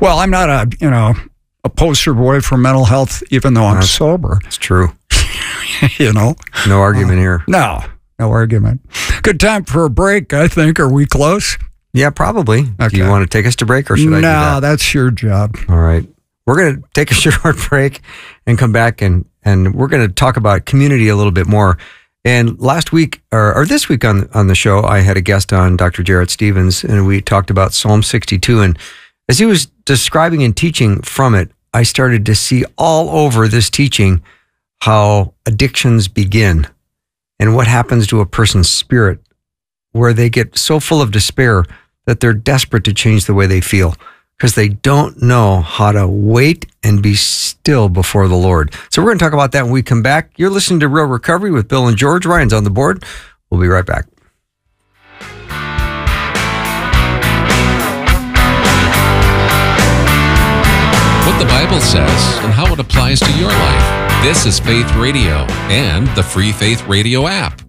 Well, I'm not a poster boy for mental health, even though I'm sober. It's true. No argument here. No argument. Good time for a break, I think. Are we close? Yeah, probably. Okay. Do you want to take us to break, or should I do that? No, that's your job. All right. We're going to take a short break and come back, and we're going to talk about community a little bit more. And last week, or this week on the show, I had a guest on, Dr. Jarrett Stevens, and we talked about Psalm 62. And as he was describing and teaching from it, I started to see all over this teaching how addictions begin and what happens to a person's spirit, where they get so full of despair that they're desperate to change the way they feel because they don't know how to wait and be still before the Lord. So we're going to talk about that when we come back. You're listening to Real Recovery with Bill and George. Ryan's on the board. We'll be right back. What the Bible says and how it applies to your life. This is Faith Radio and the Free Faith Radio app.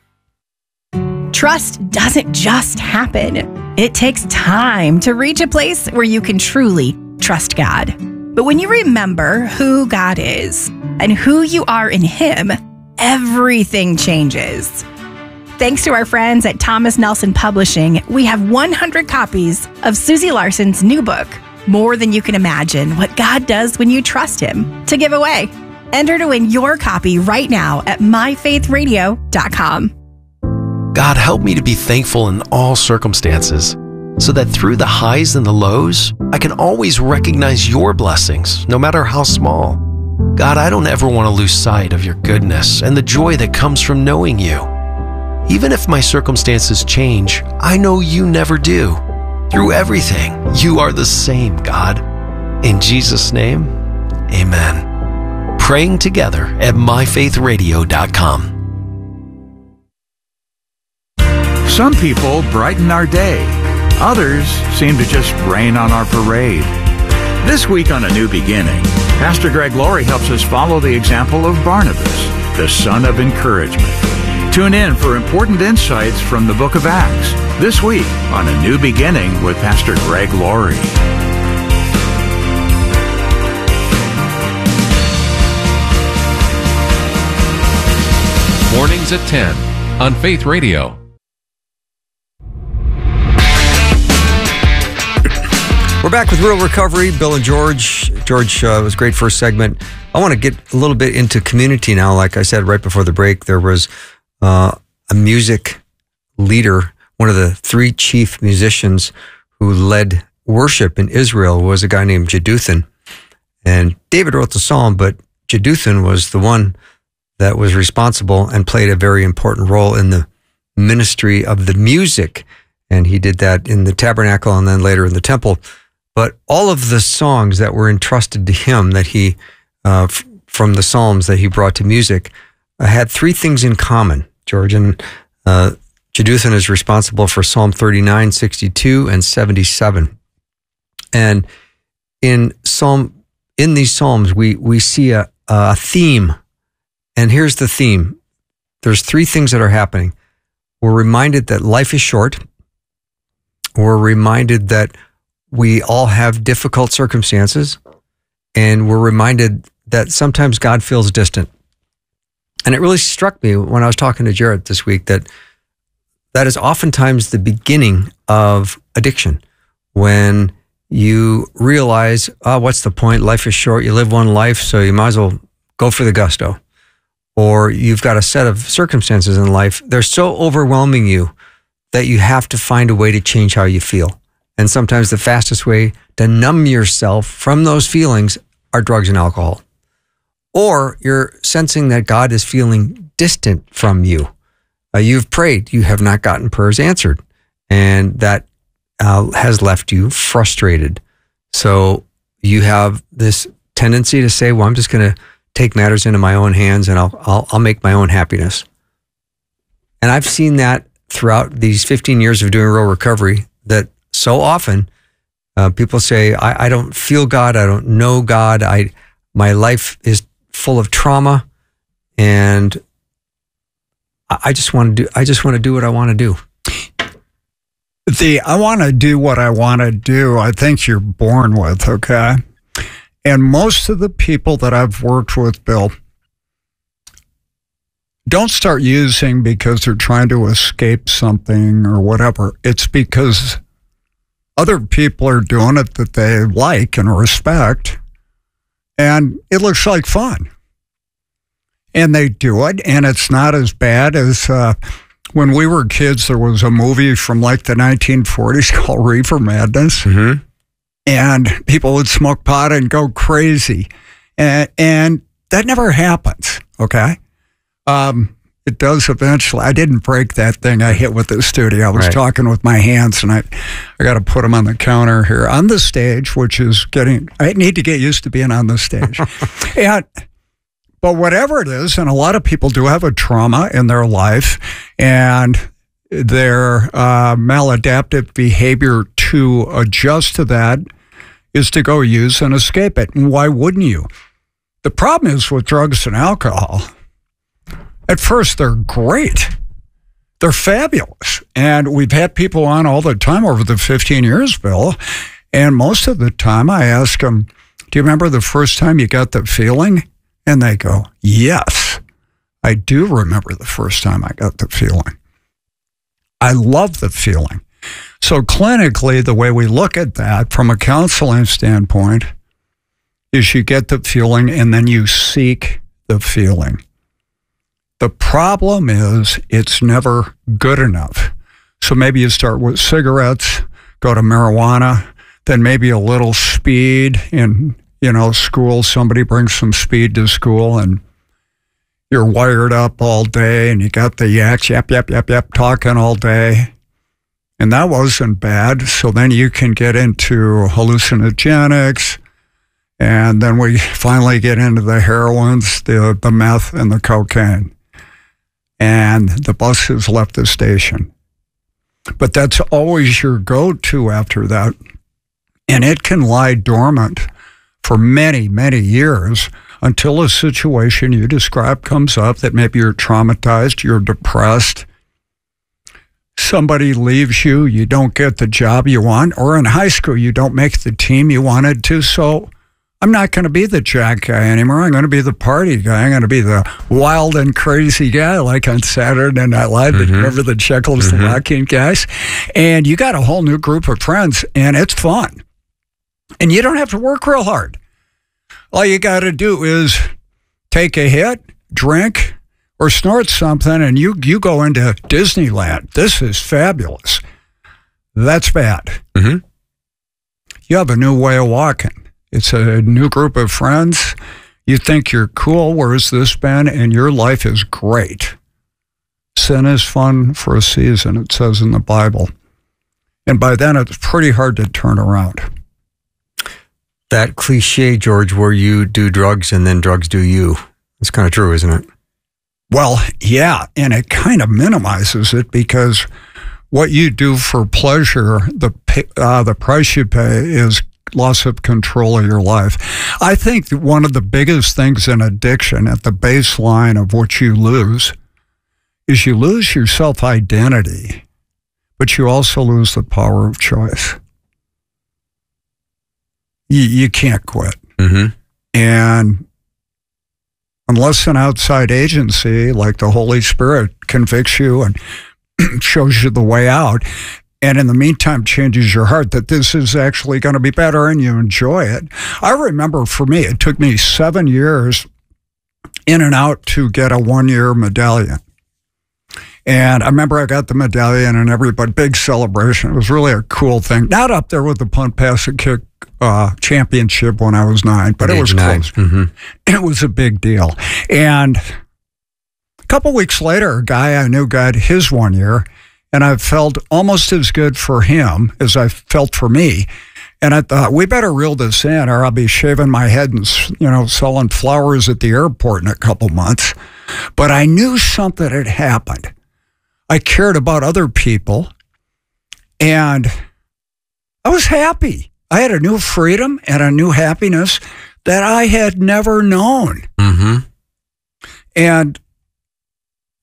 Trust doesn't just happen. It takes time to reach a place where you can truly trust God. But when you remember who God is and who you are in Him, everything changes. Thanks to our friends at Thomas Nelson Publishing, we have 100 copies of Susie Larson's new book, More Than You Can Imagine, What God Does When You Trust Him, to give away. Enter to win your copy right now at myfaithradio.com. God, help me to be thankful in all circumstances, so that through the highs and the lows, I can always recognize your blessings, no matter how small. God, I don't ever want to lose sight of your goodness and the joy that comes from knowing you. Even if my circumstances change, I know you never do. Through everything, you are the same, God. In Jesus' name, amen. Praying together at myfaithradio.com. Some people brighten our day. Others seem to just rain on our parade. This week on A New Beginning, Pastor Greg Laurie helps us follow the example of Barnabas, the son of encouragement. Tune in for important insights from the book of Acts this week on A New Beginning with Pastor Greg Laurie. Mornings at 10 on Faith Radio. We're back with Real Recovery, Bill and George. George, was a great first segment. I want to get a little bit into community now. Like I said right before the break, there was a music leader, one of the three chief musicians who led worship in Israel was a guy named Jeduthun. And David wrote the psalm, but Jeduthun was the one that was responsible and played a very important role in the ministry of the music. And he did that in the tabernacle and then later in the temple. But all of the songs that were entrusted to him that he, from the Psalms that he brought to music, had three things in common, George. And Jeduthun is responsible for Psalm 39, 62, and 77. And in these Psalms, we see a theme. And here's the theme. There's three things that are happening. We're reminded that life is short. We're reminded that we all have difficult circumstances, and we're reminded that sometimes God feels distant. And it really struck me when I was talking to Jarrett this week that is oftentimes the beginning of addiction. When you realize, what's the point? Life is short. You live one life, so you might as well go for the gusto. Or you've got a set of circumstances in life. They're so overwhelming you that you have to find a way to change how you feel. And sometimes the fastest way to numb yourself from those feelings are drugs and alcohol. Or you're sensing that God is feeling distant from you. You've prayed, you have not gotten prayers answered, and that has left you frustrated. So you have this tendency to say, well, I'm just going to take matters into my own hands and I'll make my own happiness. And I've seen that throughout these 15 years of doing Real Recovery, that so often people say, I don't feel God, I don't know God, my life is full of trauma, and I just want to do what I want to do. I want to do what I want to do, I think you're born with, okay? And most of the people that I've worked with, Bill, don't start using because they're trying to escape something or whatever. It's because other people are doing it that they like and respect, and it looks like fun. And they do it, and it's not as bad as when we were kids. There was a movie from like the 1940s called Reefer Madness, and people would smoke pot and go crazy, and that never happens, okay? It does eventually. I didn't break that thing I hit with the studio. I was talking with my hands, and I got to put them on the counter here on the stage, which is I need to get used to being on the stage. But whatever it is, and a lot of people do have a trauma in their life, and their maladaptive behavior to adjust to that is to go use and escape it. And why wouldn't you? The problem is with drugs and alcohol. At first, they're great. They're fabulous. And we've had people on all the time over the 15 years, Bill. And most of the time I ask them, do you remember the first time you got the feeling? And they go, yes, I do remember the first time I got the feeling. I love the feeling. So clinically, the way we look at that from a counseling standpoint is you get the feeling and then you seek the feeling. The problem is it's never good enough. So maybe you start with cigarettes, go to marijuana, then maybe a little speed in, school. Somebody brings some speed to school and you're wired up all day and you got the yap, talking all day. And that wasn't bad. So then you can get into hallucinogenics. And then we finally get into the heroines, the meth, and the cocaine. And the bus has left the station. But that's always your go-to after that. And it can lie dormant for many, many years until a situation you describe comes up that maybe you're traumatized, you're depressed, somebody leaves you, you don't get the job you want, or in high school you don't make the team you wanted to, so I'm not going to be the jack guy anymore. I'm going to be the party guy. I'm going to be the wild and crazy guy like on Saturday Night Live. Remember the Czechoslovakian guys? And you got a whole new group of friends, and it's fun. And you don't have to work real hard. All you got to do is take a hit, drink, or snort something, and you go into Disneyland. This is fabulous. That's bad. You have a new way of walking. It's a new group of friends. You think you're cool. Where's this been? And your life is great. Sin is fun for a season, it says in the Bible. And by then, it's pretty hard to turn around. That cliche, George, where you do drugs and then drugs do you. It's kind of true, isn't it? Well, yeah, and it kind of minimizes it because what you do for pleasure, the price you pay is loss of control of your life. I think one of the biggest things in addiction at the baseline of what you lose is you lose your self-identity, but you also lose the power of choice. You can't quit. And unless an outside agency like the Holy Spirit convicts you and shows you the way out, and in the meantime changes your heart that this is actually going to be better and you enjoy it. I remember for me, it took me 7 years in and out to get a 1-year medallion. And I remember I got the medallion and everybody, big celebration. It was really a cool thing. Not up there with the punt, pass, and kick championship when I was 9, but it was close. It was a big deal. And a couple weeks later, a guy I knew got his 1 year, and I felt almost as good for him as I felt for me. And I thought, we better reel this in or I'll be shaving my head and, selling flowers at the airport in a couple months. But I knew something had happened. I cared about other people, and I was happy. I had a new freedom and a new happiness that I had never known. And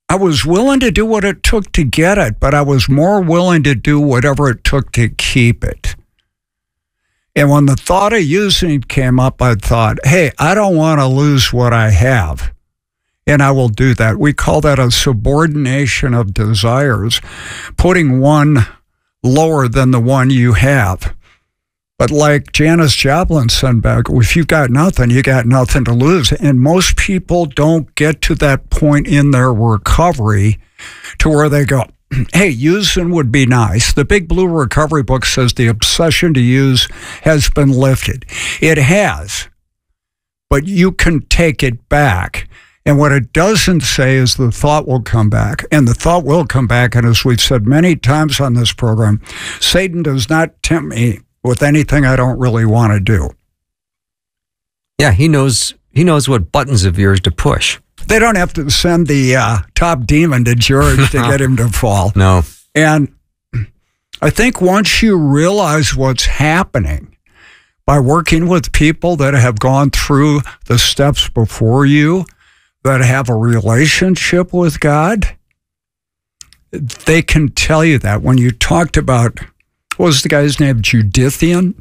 I was willing to do what it took to get it, but I was more willing to do whatever it took to keep it. And when the thought of using came up, I thought, hey, I don't want to lose what I have. And I will do that. We call that a subordination of desires, putting one lower than the one you have. But like Janis Joplin said back, if you've got nothing, you got nothing to lose. And most people don't get to that point in their recovery to where they go, hey, using would be nice. The Big Blue Recovery book says the obsession to use has been lifted. It has, but you can take it back. And what it doesn't say is the thought will come back. And the thought will come back. And as we've said many times on this program, Satan does not tempt me with anything I don't really want to do. Yeah, he knows what buttons of yours to push. They don't have to send the top demon to George to get him to fall. No. And I think once you realize what's happening by working with people that have gone through the steps before you, that have a relationship with God, they can tell you that. When you talked about, what was the guy's name? Juduthan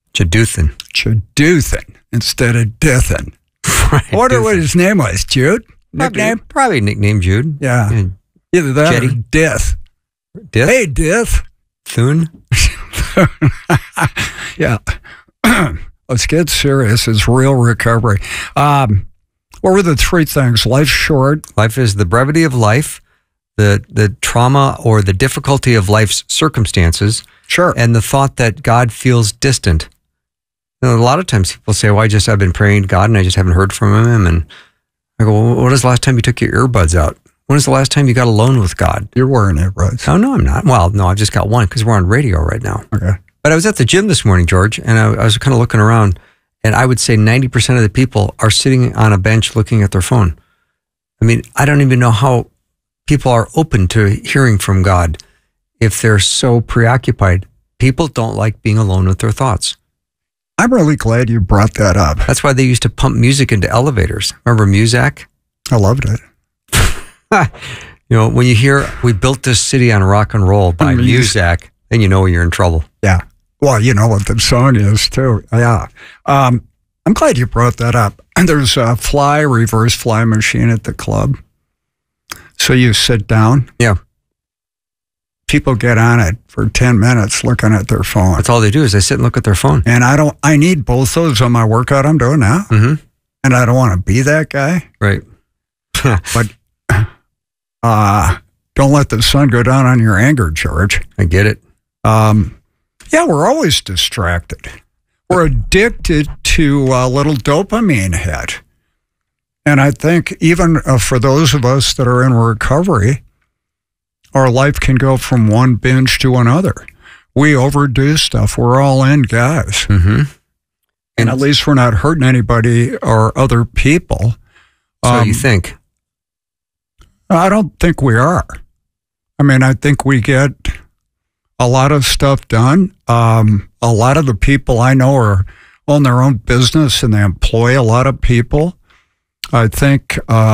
instead of Dithan. Right, I wonder what his name was. Jude? Nickname? Probably nickname Jude. Yeah. Either that Jetty. or Dith. Dith? Hey, Dith. Thune? Yeah. Let's get serious. It's real recovery. What were the three things? Life's short. Life is the brevity of life, the trauma or the difficulty of life's circumstances, Sure. and the thought that God feels distant. You know, a lot of times people say, well, I've been praying to God and I just haven't heard from him. And I go, well, when was the last time you took your earbuds out? When was the last time you got alone with God? You're wearing earbuds. Oh, no, I'm not. Well, no, I've just got one because we're on radio right now. Okay. But I was at the gym this morning, George, and I was kind of looking around, and I would say 90% of the people are sitting on a bench looking at their phone. I mean, I don't even know how people are open to hearing from God if they're so preoccupied. People don't like being alone with their thoughts. I'm really glad you brought that up. That's why they used to pump music into elevators. Remember Muzak? I loved it. You know, when you hear, we built this city on rock and roll by Muzak, then you know you're in trouble. Yeah. Well, you know what the song is, too. Yeah. I'm glad you brought that up. And there's a reverse fly machine at the club. So you sit down. Yeah. People get on it for 10 minutes looking at their phone. That's all they do is they sit and look at their phone. And I need both those on my workout I'm doing now. Mm-hmm. And I don't want to be that guy. Right. But don't let the sun go down on your anger, George. I get it. Yeah, we're always distracted. We're addicted to a little dopamine hit. And I think even for those of us that are in recovery, our life can go from one binge to another. We overdo stuff. We're all in, guys. Mm-hmm. And at least we're not hurting anybody or other people. So you think? I don't think we are. I mean, I think we get a lot of stuff done. A lot of the people I know own their own business and they employ a lot of people. I think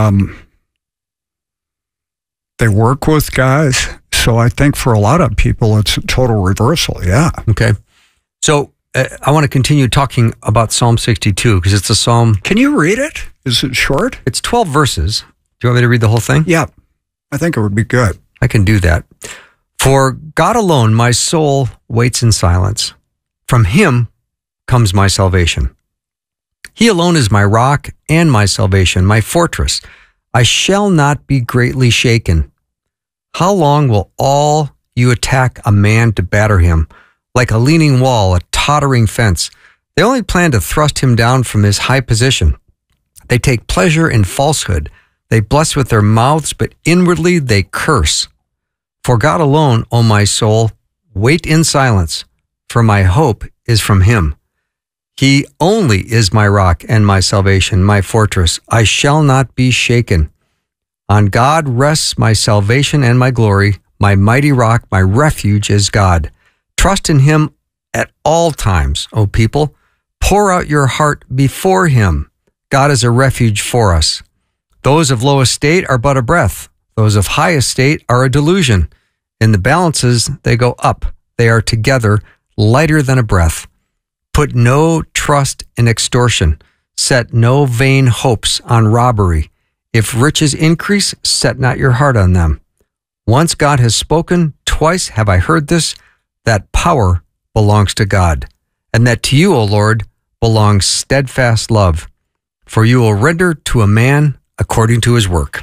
they work with guys. So I think for a lot of people, it's a total reversal. Yeah. Okay. So I want to continue talking about Psalm 62 because it's a psalm. Can you read it? Is it short? It's 12 verses. Do you want me to read the whole thing? Yeah. I think it would be good. I can do that. For God alone, my soul waits in silence. From him comes my salvation. He alone is my rock and my salvation, my fortress. I shall not be greatly shaken. How long will all you attack a man to batter him? Like a leaning wall, a tottering fence. They only plan to thrust him down from his high position. They take pleasure in falsehood. They bless with their mouths, but inwardly they curse. For God alone, O my soul, wait in silence, for my hope is from him. He only is my rock and my salvation, my fortress. I shall not be shaken. On God rests my salvation and my glory. My mighty rock, my refuge is God. Trust in him at all times, O people. Pour out your heart before him. God is a refuge for us. Those of low estate are but a breath. Those of high estate are a delusion. In the balances, they go up. They are together, lighter than a breath. Put no trust in extortion. Set no vain hopes on robbery. If riches increase, set not your heart on them. Once God has spoken, twice have I heard this, that power belongs to God, and that to you, O Lord, belongs steadfast love, for you will render to a man according to his work.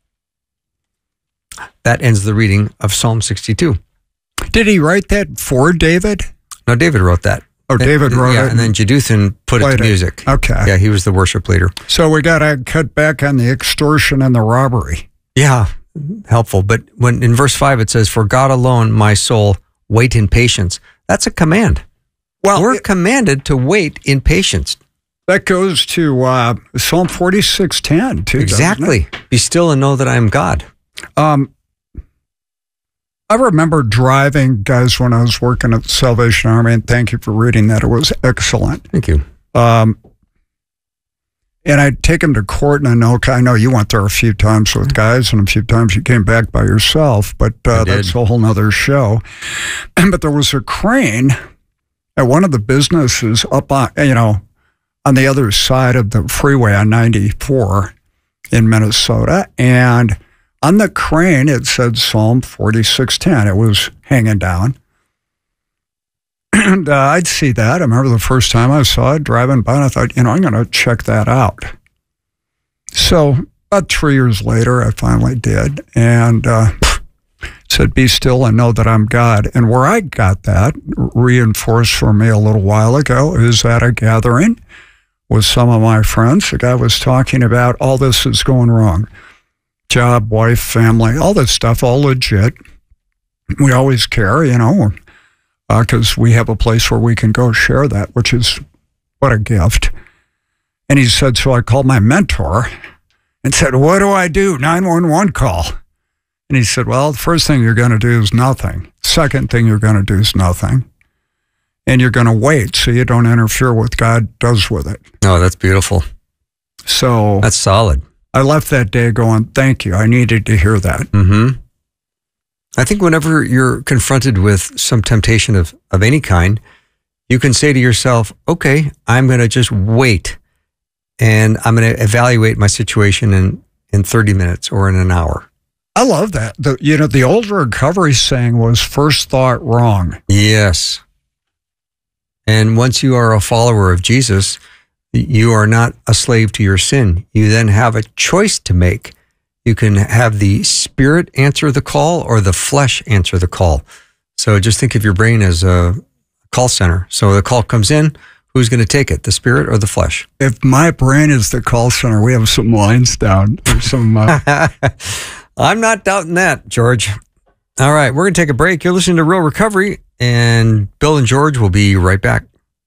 That ends the reading of Psalm 62. Did he write that for David? No, David wrote that. Oh, David wrote it. And then Jeduthun put it to music. Okay. Yeah, he was the worship leader. So we got to cut back on the extortion and the robbery. Yeah, helpful. But when in verse 5 it says, "For God alone, my soul, wait in patience." That's a command. Well, we're commanded to wait in patience. That goes to Psalm 46:10 too. Exactly. Be still and know that I am God. I remember driving, guys, when I was working at the Salvation Army, and thank you for reading that. It was excellent. Thank you. And I'd take him to court, and I know you went there a few times with guys, and a few times you came back by yourself, but that's a whole nother show. But there was a crane at one of the businesses up on, on the other side of the freeway on 94 in Minnesota, and on the crane, it said Psalm 46:10. It was hanging down. And I'd see that. I remember the first time I saw it driving by, and I thought, I'm going to check that out. So about 3 years later, I finally did. And it said, "Be still and know that I'm God." And where I got that, reinforced for me a little while ago, is at a gathering with some of my friends. The guy was talking about all this is going wrong. Job, wife, family, all this stuff, all legit. We always care, because we have a place where we can go share that, which is what a gift. And he said, so I called my mentor and said, "What do I do? 911 call." And he said, "Well, the first thing you're going to do is nothing. Second thing you're going to do is nothing. And you're going to wait so you don't interfere with what God does with it." Oh, that's beautiful. So that's solid. I left that day going, thank you. I needed to hear that. Mm-hmm. I think whenever you're confronted with some temptation of any kind, you can say to yourself, okay, I'm going to just wait, and I'm going to evaluate my situation in 30 minutes or in an hour. I love that. The old recovery saying was first thought wrong. Yes. And once you are a follower of Jesus, you are not a slave to your sin. You then have a choice to make. You can have the spirit answer the call or the flesh answer the call. So just think of your brain as a call center. So the call comes in, who's going to take it, the spirit or the flesh? If my brain is the call center, we have some lines down. Some. I'm not doubting that, George. All right, we're going to take a break. You're listening to Real Recovery, and Bill and George will be right back.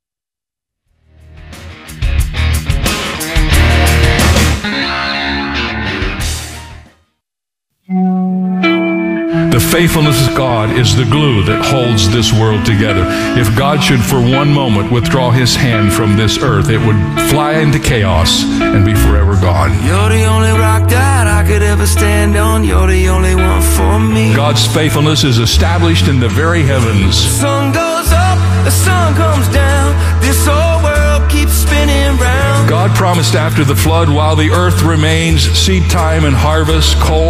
The faithfulness of God is the glue that holds this world together. If God should for one moment withdraw his hand from this earth, it would fly into chaos and be forever gone. You're the only rock that I could ever stand on. You're the only one for me. God's faithfulness is established in the very heavens. The sun goes up, the sun comes down. This whole world keeps spinning round. God promised after the flood, while the earth remains, seed time and harvest, cold